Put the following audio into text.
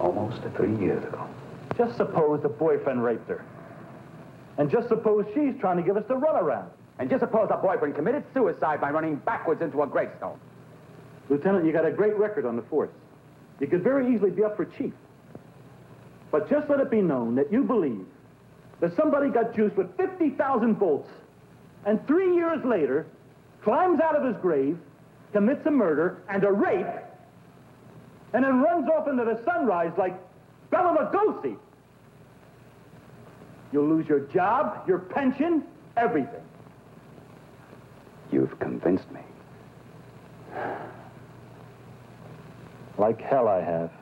almost 3 years ago. Just suppose the boyfriend raped her. And just suppose she's trying to give us the runaround. And just suppose the boyfriend committed suicide by running backwards into a gravestone. Lieutenant, you got a great record on the force. You could very easily be up for chief. But just let it be known that you believe that somebody got juiced with 50,000 volts and 3 years later climbs out of his grave, commits a murder and a rape, and then runs off into the sunrise like Bela Lugosi. You'll lose your job, your pension, everything. You've convinced me. Like hell I have.